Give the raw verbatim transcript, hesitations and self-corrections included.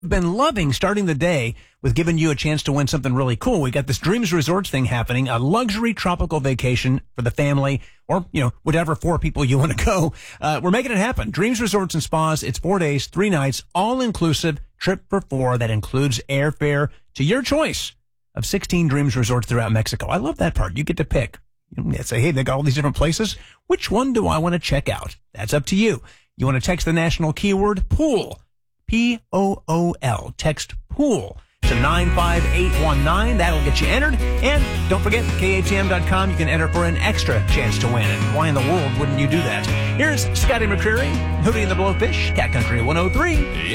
Been loving starting the day with giving you a chance to win something really cool. We got this Dreams Resorts thing happening, a luxury tropical vacation for the family or, you know, whatever four people you want to go. Uh, we're making it happen. Dreams Resorts and Spas. It's four days, three nights, all inclusive trip for four that includes airfare to your choice of sixteen Dreams Resorts throughout Mexico. I love that part. You get to pick. You say, hey, they got all these different places. Which one do I want to check out? That's up to you. You want to text the national keyword pool. P O O L. Text pool to nine five eight one nine. That'll get you entered. And don't forget, K A T M dot com. You can enter for an extra chance to win. And why in the world wouldn't you do that? Here's Scotty McCreery, Hootie and the Blowfish, Cat Country one oh three.